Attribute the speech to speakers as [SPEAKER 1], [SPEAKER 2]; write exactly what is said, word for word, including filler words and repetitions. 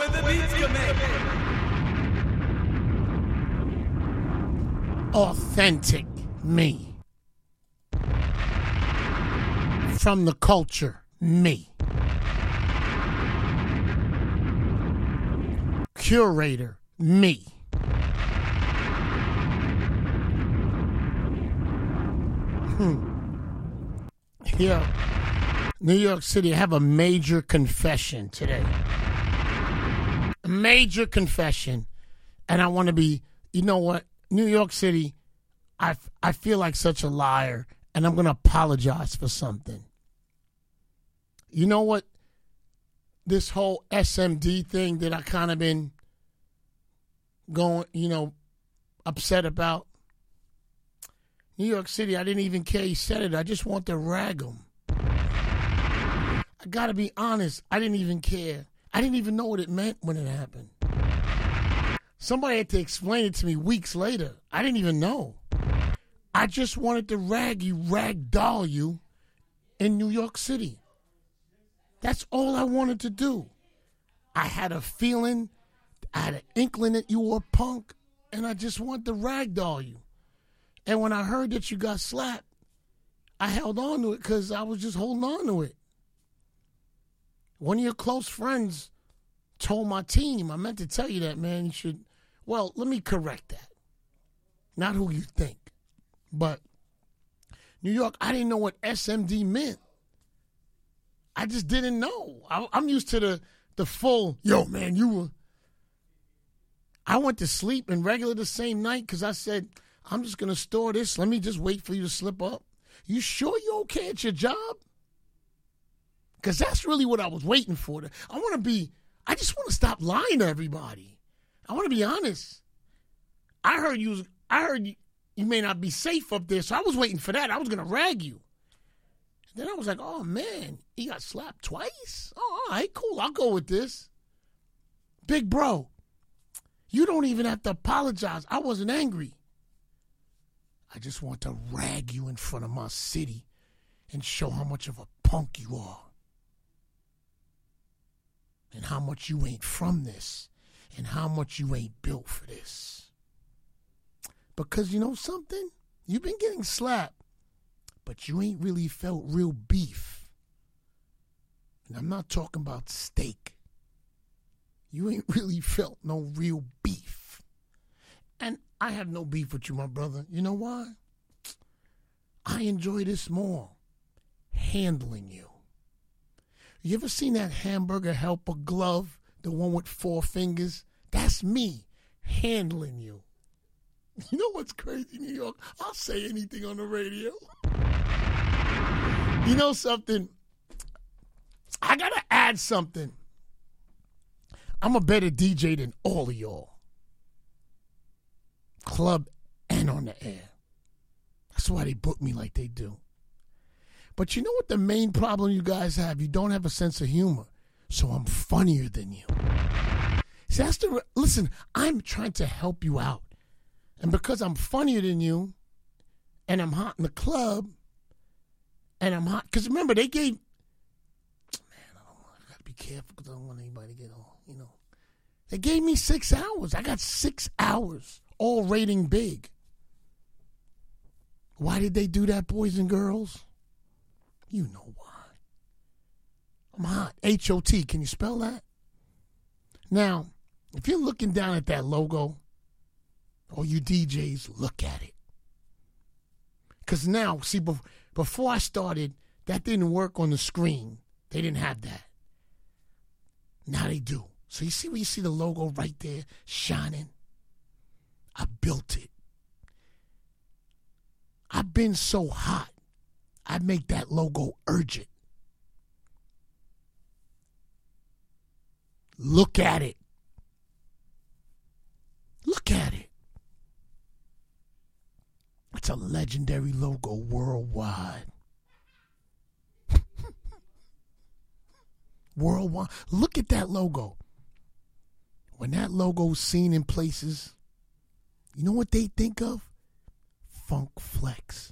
[SPEAKER 1] where the beats come in.
[SPEAKER 2] Authentic me. From the culture, me. Curator, me. Hmm. Here, New York City, I have a major confession today. A major confession. And I want to be, you know what? New York City, I, I feel like such a liar, and I'm going to apologize for something. You know what? This whole S M D thing that I kind of been going, you know, upset about. New York City, I didn't even care he said it. I just want to rag him. I got to be honest. I didn't even care. I didn't even know what it meant when it happened. Somebody had to explain it to me weeks later. I didn't even know. I just wanted to rag you, ragdoll you in New York City. That's all I wanted to do. I had a feeling, I had an inkling that you were a punk, and I just wanted to ragdoll you. And when I heard that you got slapped, I held on to it because I was just holding on to it. One of your close friends told my team, I meant to tell you that, man, you should, well, let me correct that. Not who you think. But New York, I didn't know what S M D meant. I just didn't know. I, I'm used to the, the full, yo, man, you were. I went to sleep in regular the same night because I said, I'm just going to store this. Let me just wait for you to slip up. You sure you okay at your job? Because that's really what I was waiting for. I want to be, I just want to stop lying to everybody. I want to be honest. I heard you, was, I heard you, you may not be safe up there, so I was waiting for that. I was going to rag you. Then I was like, oh, man, he got slapped twice? Oh, all right, cool. I'll go with this. Big bro, you don't even have to apologize. I wasn't angry. I just want to rag you in front of my city and show how much of a punk you are. And how much you ain't from this. And how much you ain't built for this. Because you know something? You've been getting slapped. But you ain't really felt real beef. And I'm not talking about steak. You ain't really felt no real beef. And I have no beef with you, my brother. You know why? I enjoy this more. Handling you. You ever seen that hamburger helper glove? The one with four fingers? That's me. Handling you. You know what's crazy, New York? I'll say anything on the radio. You know something? I got to add something. I'm a better D J than all of y'all. Club and on the air. That's why they book me like they do. But you know what the main problem you guys have? You don't have a sense of humor. So I'm funnier than you. See, that's the, listen, I'm trying to help you out. And because I'm funnier than you, and I'm hot in the club, and I'm hot, because remember, they gave, man, I don't want, I got to be careful because I don't want anybody to get all, you know. They gave me six hours. I got six hours, all rating big. Why did they do that, boys and girls? You know why. I'm hot. H O T. Can you spell that? Now, if you're looking down at that logo, all you D Js, look at it. Because now, see, be- before I started, that didn't work on the screen. They didn't have that. Now they do. So you see where you see the logo right there shining? I built it. I've been so hot, I make that logo urgent. Look at it. Look at it. It's a legendary logo worldwide. Worldwide. Look at that logo. When that logo's seen in places, you know what they think of? Funk Flex.